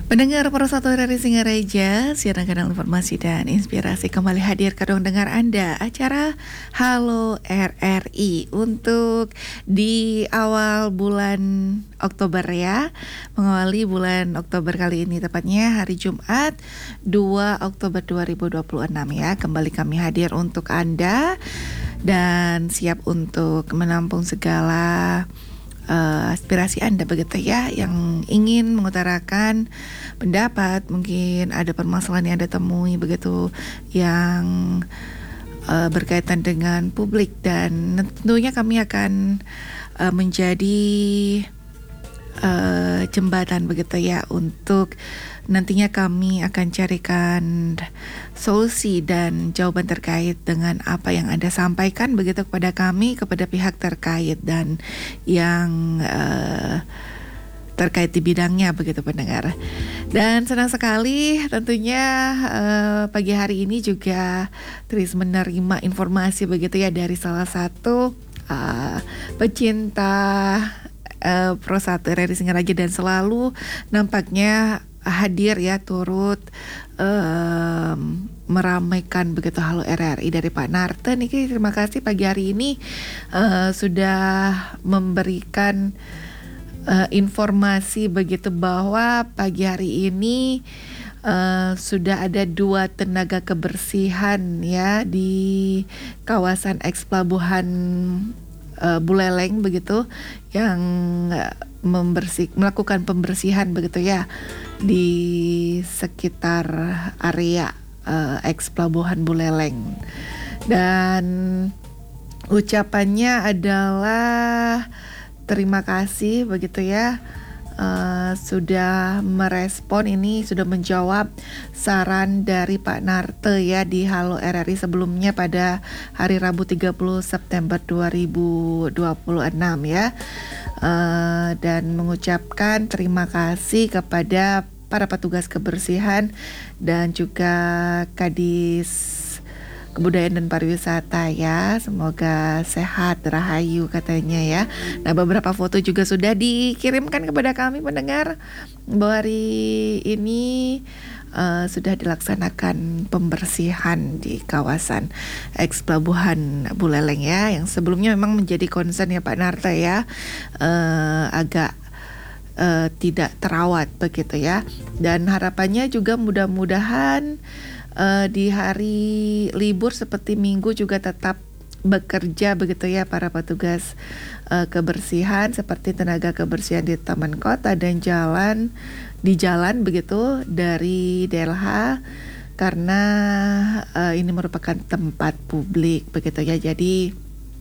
Pendengar Persatu dari Singaraja, siaran kanal informasi dan inspirasi kembali hadir ke ruang dengar Anda acara Halo RRI untuk di awal bulan Oktober ya. Mengawali bulan Oktober kali ini tepatnya hari Jumat 2 Oktober 2026 ya. Kembali kami hadir untuk Anda dan siap untuk menampung segala aspirasi Anda begitu ya, yang ingin mengutarakan pendapat, mungkin ada permasalahan yang Anda temui begitu yang berkaitan dengan publik, dan tentunya kami akan menjadi jembatan begitu ya, untuk nantinya kami akan carikan solusi dan jawaban terkait dengan apa yang Anda sampaikan begitu kepada kami, kepada pihak terkait dan yang terkait di bidangnya begitu pendengar. Dan senang sekali tentunya pagi hari ini juga terus menerima informasi begitu ya dari salah satu pecinta Persatu RRI Singaraja dan selalu nampaknya hadir ya, turut meramaikan begitu Halo RRI dari Pak Narte. Niki terima kasih pagi hari ini sudah memberikan informasi begitu bahwa pagi hari ini sudah ada 2 tenaga kebersihan ya di kawasan eks Pelabuhan Buleleng begitu yang melakukan pembersihan begitu ya di sekitar area eks Pelabuhan Buleleng, dan ucapannya adalah terima kasih begitu ya, sudah merespon ini, sudah menjawab saran dari Pak Narte ya di Halo RRI sebelumnya pada hari Rabu 30 September 2026 ya, dan mengucapkan terima kasih kepada para petugas kebersihan dan juga Kadis Kebudayaan dan Pariwisata ya, semoga sehat rahayu katanya ya. Nah, beberapa foto juga sudah dikirimkan kepada kami pendengar bahwa hari ini sudah dilaksanakan pembersihan di kawasan eks Pelabuhan Buleleng ya, yang sebelumnya memang menjadi concern ya Pak Narte ya, agak tidak terawat begitu ya, dan harapannya juga mudah-mudahan di hari libur seperti Minggu juga tetap bekerja begitu ya para petugas kebersihan seperti tenaga kebersihan di taman kota dan di jalan begitu dari DLH, karena ini merupakan tempat publik begitu ya, jadi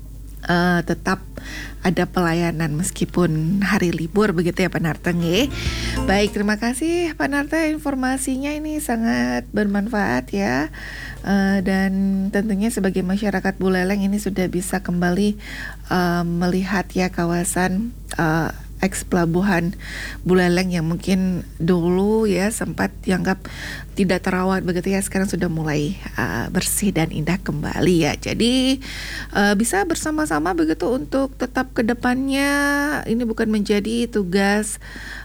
tetap ada pelayanan meskipun hari libur begitu ya Pak Narte. Baik, terima kasih Pak Narte, informasinya ini sangat bermanfaat ya, dan tentunya sebagai masyarakat Buleleng ini sudah bisa kembali melihat ya kawasan eks Pelabuhan Buleleng yang mungkin dulu ya sempat dianggap tidak terawat begitu ya, sekarang sudah mulai bersih dan indah kembali ya. Jadi bisa bersama-sama begitu untuk tetap ke depannya, ini bukan menjadi tugas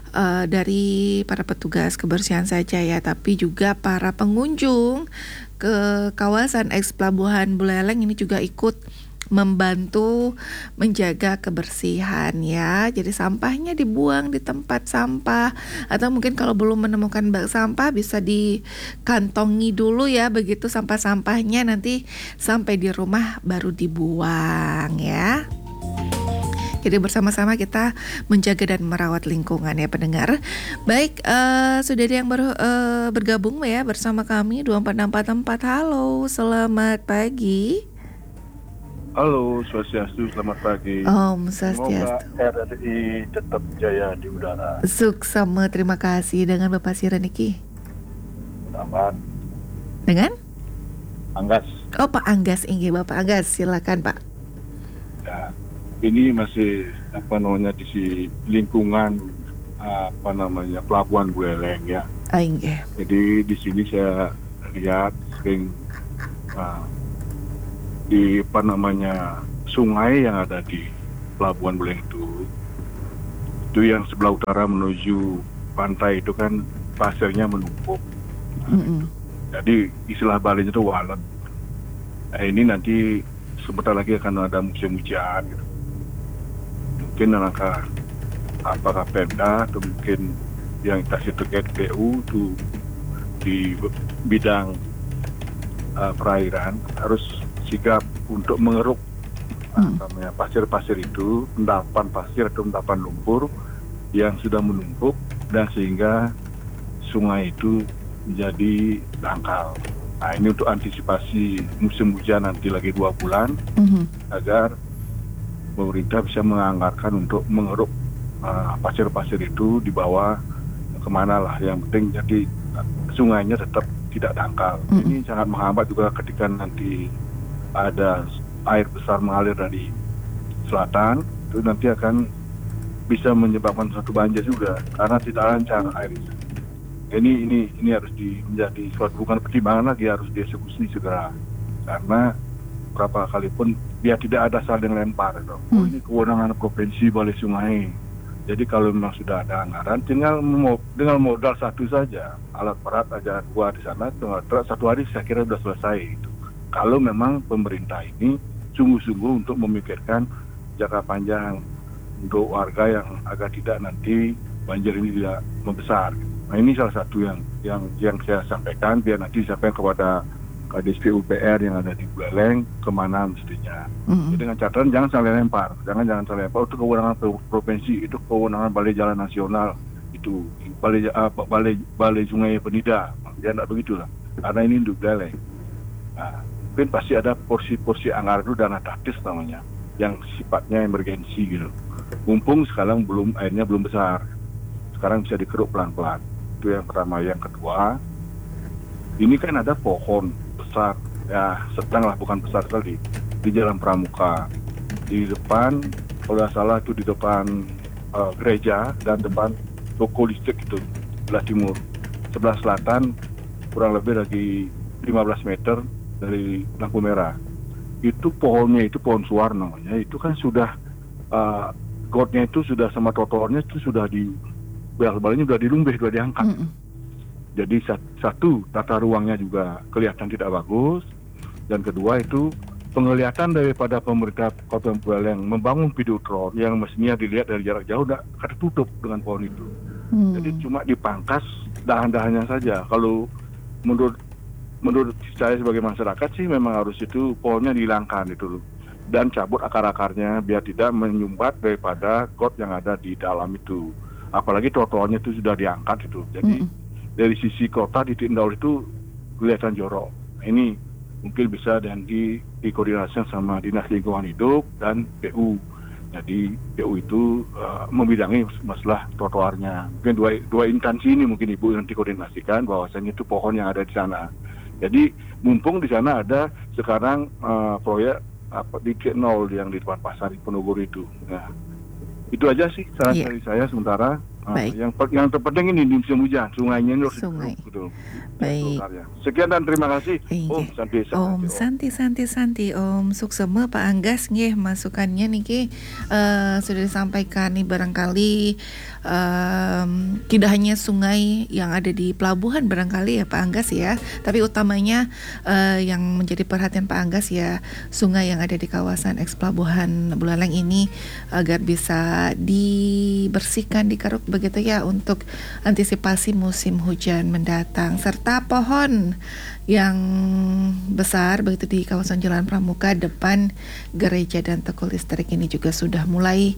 dari para petugas kebersihan saja ya, tapi juga para pengunjung ke kawasan eks Pelabuhan Buleleng ini juga ikut membantu menjaga kebersihan ya. Jadi sampahnya dibuang di tempat sampah, atau mungkin kalau belum menemukan bak sampah bisa dikantongi dulu ya begitu sampah-sampahnya, nanti sampai di rumah baru dibuang ya. Jadi bersama-sama kita menjaga dan merawat lingkungan ya pendengar. Baik, sudah ada yang bergabung ya bersama kami 24644. Halo, selamat pagi. Halo, Swastiastu, selamat pagi. Om Swastiastu. Semoga RRI tetap jaya di udara. Suksama, terima kasih. Dengan Bapak Sireniki. Selamat. Dengan? Anggas. Oh, Pak Anggas, inggih Bapak Anggas, silakan Pak. Ya, ini masih di lingkungan Pelabuhan Buleleng ya. Inggih. Jadi di sini saya lihat sering di sungai yang ada di Pelabuhan Buleleng itu yang sebelah utara menuju pantai itu kan pasirnya menumpuk. Mm-mm. Jadi istilah Balinya itu walet. Nah, ini nanti sebentar lagi akan ada musim hujan. Gitu. Mungkin langkah apakah Pemda atau mungkin yang kasih terkait PU itu di bidang perairan harus sigap untuk mengeruk namanya pasir-pasir itu, endapan pasir atau endapan lumpur yang sudah menumpuk dan sehingga sungai itu menjadi dangkal. Nah, ini untuk antisipasi musim hujan nanti lagi 2 bulan agar pemerintah bisa menganggarkan untuk mengeruk pasir-pasir itu dibawa kemana lah. Yang penting jadi sungainya tetap tidak dangkal. Ini sangat menghambat juga ketika nanti ada air besar mengalir dari selatan, itu nanti akan bisa menyebabkan suatu banjir juga karena tidak lancar air itu. Ini harus menjadi suatu bukan pertimbangan lagi, harus dieksekusi segera karena berapa kali pun biar tidak ada saling lempar. Ini kewenangan provinsi Balai Sungai. Jadi kalau memang sudah ada anggaran, tinggal dengan modal satu saja, alat berat aja 2 di sana, tinggal 1 hari saya kira sudah selesai itu. Kalau memang pemerintah ini sungguh-sungguh untuk memikirkan jangka panjang untuk warga yang agar tidak nanti banjir ini tidak membesar. Nah, ini salah satu yang saya sampaikan biar nanti disampaikan kepada Kadis PUPR yang ada di Buleleng kemana mestinya. Jadi dengan catatan jangan saling lempar, jangan saling lempar. Itu kewenangan provinsi, itu kewenangan Balai Jalan Nasional, itu Balai Sungai Penida. Ya tidak begitulah, karena ini untuk Buleleng. Nah, mungkin pasti ada porsi-porsi anggaran itu dana taktis namanya, yang sifatnya emergensi gitu. Mumpung sekarang airnya belum besar, sekarang bisa dikeruk pelan-pelan. Itu yang pertama. Yang kedua, ini kan ada pohon besar, ya sedang lah, bukan besar sekali, di Jalan Pramuka. Di depan, kalau tidak salah itu di depan gereja dan depan toko listrik itu, sebelah timur. Sebelah selatan, kurang lebih lagi 15 meter dari lampu merah. Itu pohonnya, itu pohon suar namanya, itu kan sudah, gotnya itu sudah sama trotoarnya itu sudah bal-balnya sudah dilumbih, sudah diangkat. Jadi satu, tata ruangnya juga kelihatan tidak bagus. Dan kedua itu penglihatan daripada pemerintah Kota Buleleng membangun videotron yang mestinya dilihat dari jarak jauh tidak tertutup dengan pohon itu. Jadi cuma dipangkas dahan-dahannya saja. Kalau menurut saya sebagai masyarakat sih memang harus itu pohonnya dihilangkan itu dan cabut akar-akarnya biar tidak menyumbat daripada got yang ada di dalam itu. Apalagi trotoarnya itu sudah diangkat itu. Jadi dari sisi kota di Tindal itu kelihatan jorok. Nah, ini mungkin bisa dan dikoordinasikan sama Dinas Lingkungan Hidup dan PU. Jadi PU itu membidangi masalah trotoarnya. Mungkin dua instansi ini mungkin Ibu nanti koordinasikan bahwasanya itu pohon yang ada di sana. Jadi mumpung di sana ada sekarang proyek di K0 yang di depan pasar di Penogor itu. Nah, itu aja sih saran dari saya sementara. Yang terpenting ini di musim hujan, sungainya ini harus betul. Baik. Sekian dan terima kasih. Om Santi Om Suksema Pak Anggas nggih masukannya niki sudah disampaikan nih barangkali tidak hanya sungai yang ada di pelabuhan barangkali ya Pak Anggas ya, tapi utamanya yang menjadi perhatian Pak Anggas ya sungai yang ada di kawasan eks pelabuhan Buleleng ini agar bisa dibersihkan, dikeruk begitu ya untuk antisipasi musim hujan mendatang, serta pohon yang besar begitu di kawasan Jalan Pramuka depan gereja dan toko listrik ini juga sudah mulai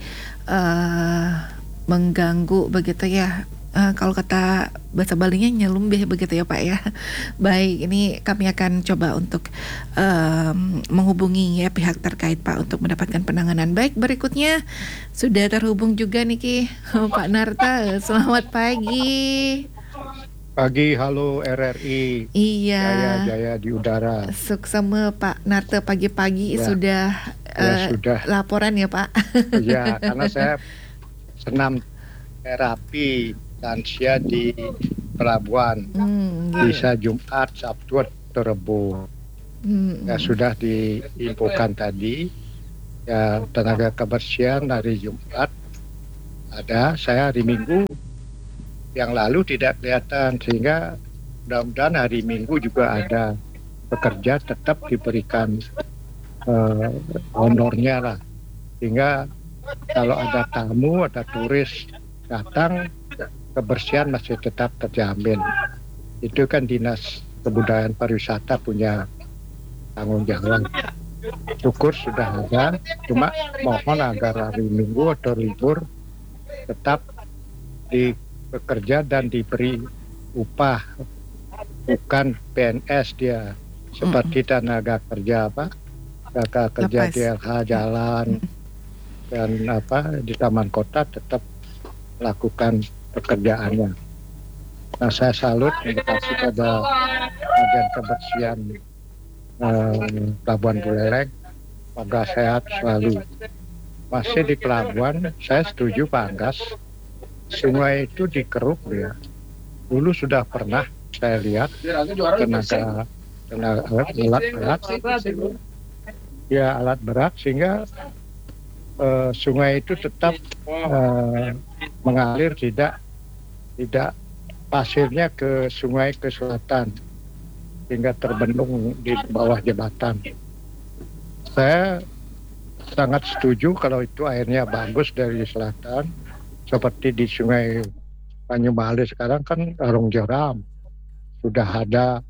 mengganggu begitu ya. Kalau kata bahasa Balinya nyelumbih begitu ya Pak ya. Baik, ini kami akan coba untuk menghubungi ya pihak terkait Pak untuk mendapatkan penanganan. Baik, berikutnya sudah terhubung juga nih Pak Narta. Selamat pagi. Pagi, halo RRI. Iya. Jaya di udara. Suksema Pak Narta pagi-pagi ya. Sudah sudah laporan ya Pak. Ya, karena saya senam terapi lansia di pelabuhan. Bisa Jumat, Sabtu, atau Rebo. Ya sudah diinfokan tadi. Ya tenaga kebersihan dari Jumat ada, saya hari Minggu yang lalu tidak kelihatan, sehingga mudah-mudahan hari Minggu juga ada pekerja tetap diberikan honornya lah, sehingga kalau ada tamu, ada turis datang, kebersihan masih tetap terjamin. Itu kan Dinas Kebudayaan Pariwisata punya tanggung jawab. Syukur sudah ada, cuma mohon agar hari Minggu atau libur tetap bekerja dan diberi upah, bukan PNS dia, seperti tenaga kerja DLH jalan dan di taman kota tetap melakukan pekerjaannya. Nah, saya salut, terima kasih pada bagian kebersihan Pelabuhan Buleleng. Semoga sehat selalu. Masih di pelabuhan, saya setuju Pak Anggas, sungai itu dikeruk ya. Dulu sudah pernah saya lihat alat berat sehingga sungai itu tetap mengalir, tidak pasirnya ke sungai ke selatan sehingga terbendung di bawah jembatan. Saya sangat setuju kalau itu airnya bagus dari selatan, seperti di Sungai Banyumali sekarang kan Arung Jeram sudah ada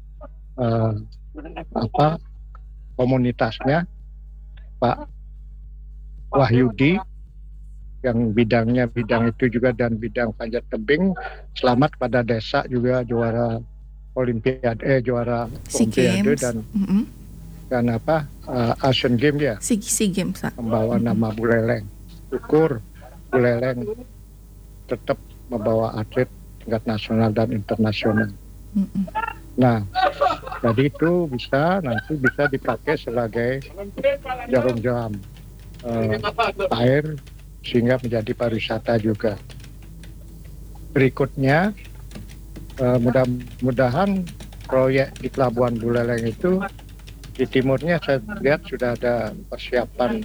komunitasnya Pak Wahyudi yang bidang itu juga, dan bidang panjat tebing. Selamat pada desa juga juara Olimpiade, juara Olimpiade dan Asian Games ya. SEA Games. Membawa nama Buleleng. Syukur Buleleng tetap membawa atlet tingkat nasional dan internasional. Nah, jadi itu nanti bisa dipakai sebagai jarum jam air sehingga menjadi pariwisata juga. Berikutnya, mudah-mudahan proyek di Pelabuhan Buleleng itu di timurnya saya lihat sudah ada persiapan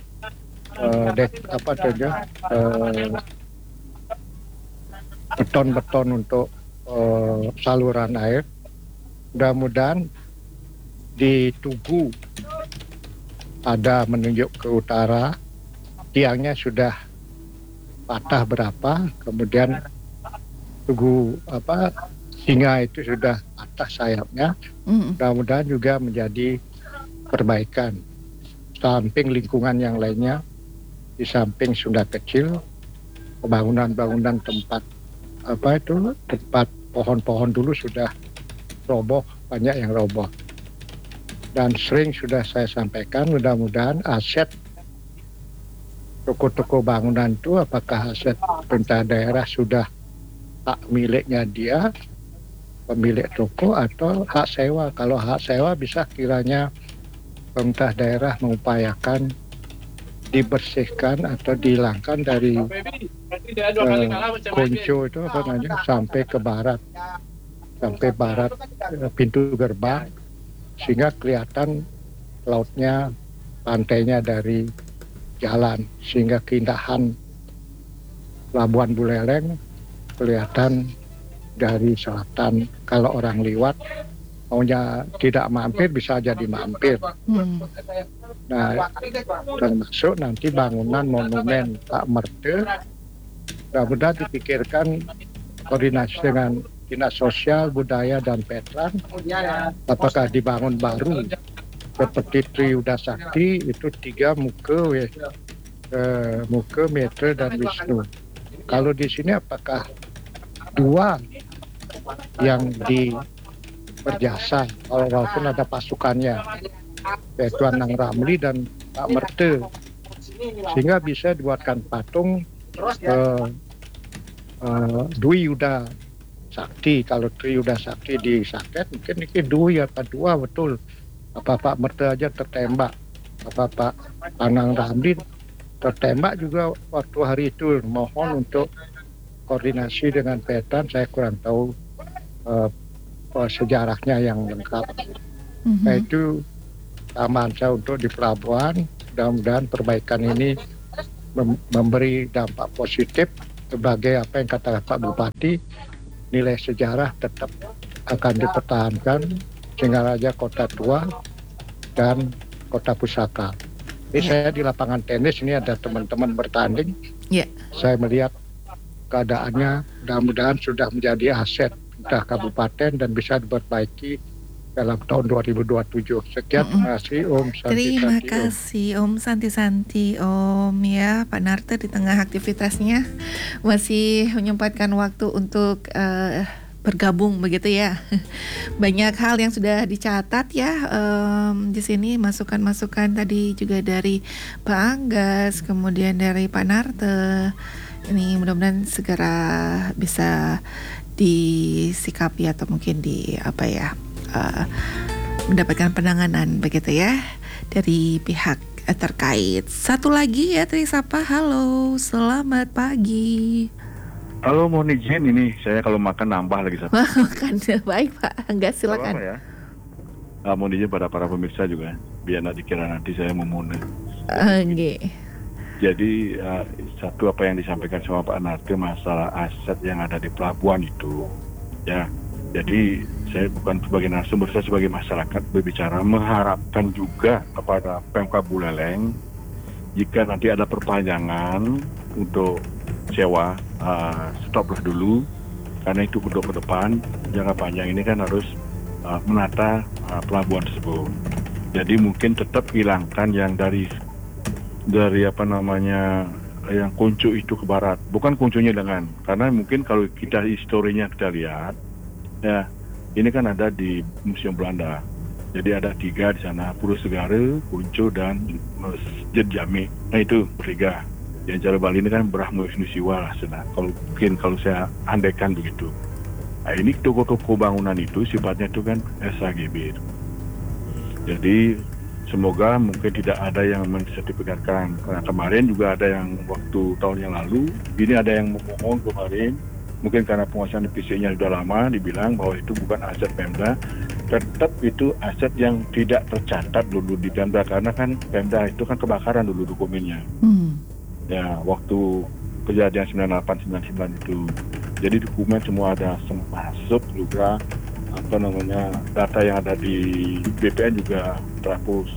beton-beton untuk saluran air. Mudah-mudahan di Tugu ada menunjuk ke utara, tiangnya sudah patah berapa, kemudian Tugu singa itu sudah patah sayapnya. Mudah-mudahan juga menjadi perbaikan. Samping lingkungan yang lainnya, di samping Sunda Kecil, bangunan-bangunan tempat tempat pohon-pohon dulu sudah roboh, banyak yang roboh. Dan sering sudah saya sampaikan, mudah-mudahan aset toko-toko bangunan itu, apakah aset pemerintah daerah sudah hak miliknya dia, pemilik toko, atau hak sewa. Kalau hak sewa bisa kiranya pemerintah daerah mengupayakan dibersihkan atau dihilangkan dari konco itu sampai barat pintu gerbang, sehingga kelihatan lautnya, pantainya dari jalan, sehingga keindahan Pelabuhan Buleleng kelihatan dari selatan. Kalau orang liwat maunya tidak mampir bisa jadi mampir. Nah, termasuk nanti bangunan monumen Pak Merte, mudah-mudahan dipikirkan koordinasi dengan Dinas Sosial, Budaya, dan Petran, apakah dibangun baru seperti Triyuda Sakti itu 3 Muke, Metre, dan Wisnu. Kalau di sini apakah 2 yang berjasa, walaupun ada pasukannya, yaitu Anang Ramli dan Pak Merte, sehingga bisa dibuatkan patung Dwi Yuda Sakti. Kalau Triyuda Sakti di Saket, mungkin ini Dwi apa 2 betul. Apa Pak Merte aja tertembak, apa Pak Anang Ramli tertembak juga waktu hari itu. Mohon untuk koordinasi dengan Petran, saya kurang tahu sejarahnya yang lengkap. Itu tambahan saya untuk di pelabuhan. Mudah-mudahan perbaikan ini memberi dampak positif sebagai apa yang kata Pak Bupati, nilai sejarah tetap akan dipertahankan, Singaraja kota tua dan kota pusaka. Ini saya di lapangan tenis, ini ada teman-teman bertanding. Saya melihat keadaannya, mudah-mudahan sudah menjadi aset entah kabupaten dan bisa diperbaiki dalam tahun 2027. Sekian, terima kasih Om Santi. Terima kasih Om Santi Om ya, Pak Narte di tengah aktivitasnya masih menyempatkan waktu untuk bergabung begitu ya. Banyak hal yang sudah dicatat ya di sini, masukan-masukan tadi juga dari Pak Anggas, kemudian dari Pak Narte. Ini mudah-mudahan segera bisa disikapi atau mungkin mendapatkan penanganan begitu ya dari pihak terkait. Satu lagi ya Trisapa, halo, selamat pagi. Halo, mohon izin ini saya kalau makan nambah lagi satu. Makan baik Pak, enggak silakan. Ya. Mohon izin pada para pemirsa juga, biar nanti dikira nanti saya memungut. Jadi satu apa yang disampaikan sama Pak Narte masalah aset yang ada di pelabuhan itu, ya. Jadi saya bukan sebagai narasumber, saya sebagai masyarakat berbicara mengharapkan juga kepada Pemkab Buleleng jika nanti ada perpanjangan untuk sewa, stoplah dulu karena itu untuk ke depan jangka panjang ini kan harus menata pelabuhan tersebut. Jadi mungkin tetap hilangkan yang dari yang Kuncup itu ke barat, bukan Kuncupnya dengan, karena mungkin kalau kita historinya kita lihat ya, ini kan ada di Museum Belanda. Jadi ada 3 di sana, Pura Segara, Kuncup dan Masjid Jami. Nah itu bertiga. Yang cara Bali ini kan Brahma Wisnu Siwa lah sana. Kalau saya andaikan begitu. Nah ini toko-toko bangunan itu sifatnya itu kan SHGB. Jadi semoga mungkin tidak ada yang mensertifikatkan. Karena kemarin juga ada yang waktu tahun yang lalu, ini ada yang memohon kemarin, mungkin karena penguasaan PC-nya sudah lama, dibilang bahwa itu bukan aset Pemda, tetap itu aset yang tidak tercatat dulu di Pemda, karena kan Pemda itu kan kebakaran dulu dokumennya. Ya, waktu kejadian 98-99 itu. Jadi dokumen semua ada, masuk juga data yang ada di BPN juga terhapus,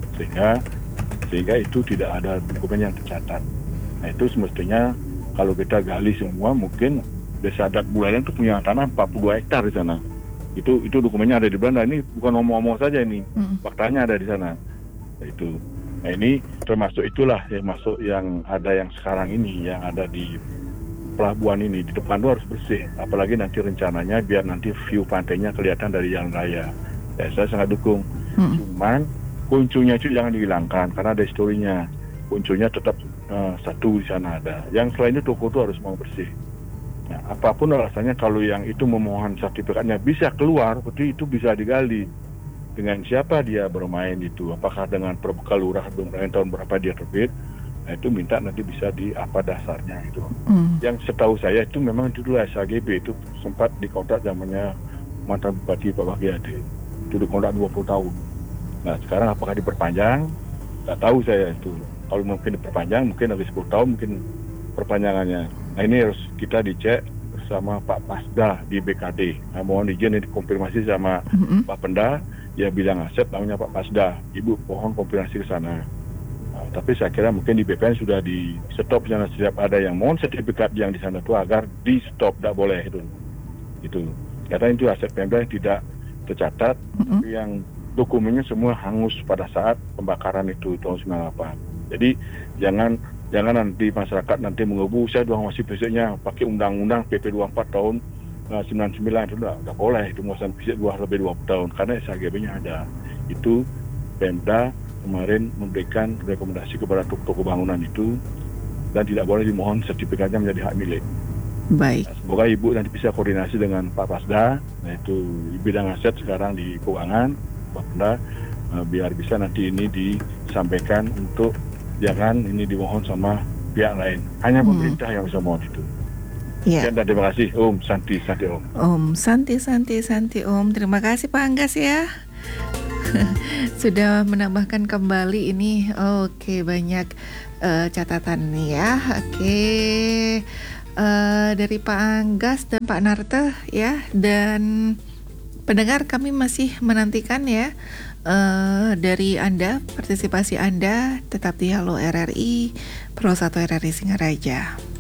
sehingga itu tidak ada dokumen yang tercatat. Nah itu semestinya kalau kita gali semua, mungkin Desa Adat Buleleng itu punya tanah 42 hektar di sana. Itu dokumennya ada di Belanda. Ini bukan ngomong-ngomong saja ini, faktanya ada di sana. Nah ini termasuk itulah yang masuk yang ada yang sekarang ini, yang ada di pelabuhan ini, di depan itu harus bersih, apalagi nanti rencananya biar nanti view pantainya kelihatan dari jalan raya. Ya, saya sangat dukung. Cuman Kuncupnya itu jangan dihilangkan karena ada historinya. Kuncupnya tetap satu di sana ada. Yang selain itu toko itu harus mau bersih. Nah, apapun alasannya, kalau yang itu memohon sertifikatnya bisa keluar, berarti itu bisa digali. Dengan siapa dia bermain itu? Apakah dengan Perbekal Lurah tahun berapa dia terbit? Nah itu minta nanti bisa di apa dasarnya itu. Yang setahu saya itu memang dulu SHGB itu sempat dikontrak zamannya mantan Bupati Pak Bagiade. Itu dikontrak 20 tahun. Nah sekarang apakah diperpanjang? Nggak tahu saya itu. Kalau mungkin diperpanjang, mungkin habis 10 tahun mungkin perpanjangannya. Nah ini harus kita dicek bersama Pak Pasda di BKD. Nah mohon izin dikonfirmasi sama Pak Penda, dia bilang aset namanya Pak Pasda. Ibu mohon konfirmasi ke sana. Tapi saya kira mungkin di BPN sudah di stop sana, setiap ada yang mohon sertifikat yang di sana itu agar di stop, tidak boleh itu. Karena itu aset Pemda yang tidak tercatat, tapi yang dokumennya semua hangus pada saat pembakaran itu tahun 98. Jadi jangan nanti masyarakat nanti mengebu saya doang masih fisiknya pakai undang-undang PP 24 tahun 99 itu tidak boleh, itu penguasaan fisik lebih 20 tahun karena SHGB-nya ada. Itu Pemda kemarin memberikan rekomendasi kepada toko bangunan itu dan tidak boleh dimohon sertifikatnya menjadi hak milik. Baik. Nah, semoga Ibu nanti bisa koordinasi dengan Pak Pasda, nah itu bidang aset sekarang di keuangan, Pak Pasda, biar bisa nanti ini disampaikan untuk jangan ini dimohon sama pihak lain. Hanya pemerintah yang bisa mohon itu. Ya. Dan terima kasih Om Santi Om. Om Santi Om. Terima kasih Pak Anggas ya. Sudah menambahkan kembali ini. Oke, banyak catatan nih ya. Oke. dari Pak Anggas dan Pak Narte ya, dan pendengar kami masih menantikan ya dari Anda, partisipasi Anda tetap di Halo RRI Pro 1 RRI Singaraja.